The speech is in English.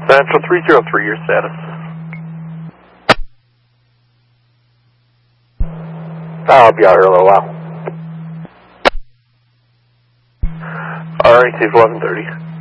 Central 303, your status. I'll be out here a little while. Alright, safe 11:30.